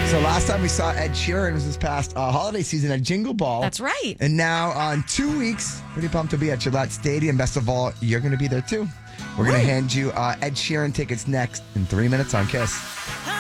So last time we saw Ed Sheeran was this past holiday season at Jingle Ball. That's right. And now on 2 weeks, pretty pumped to be at Gillette Stadium. Best of all, you're going to be there too. We're going to hand you Ed Sheeran tickets next in 3 minutes on Kiss.